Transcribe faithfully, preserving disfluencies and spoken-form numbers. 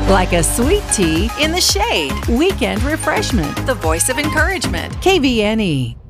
Like a sweet tea in the shade. Weekend refreshment. The voice of encouragement. K V N E.